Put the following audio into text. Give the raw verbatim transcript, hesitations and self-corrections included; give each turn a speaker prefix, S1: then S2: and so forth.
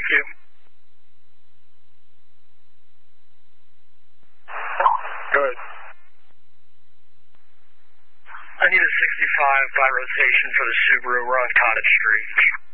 S1: Thank you. Good. I need a sixty-five by rotation for the Subaru. We're on Cottage Street.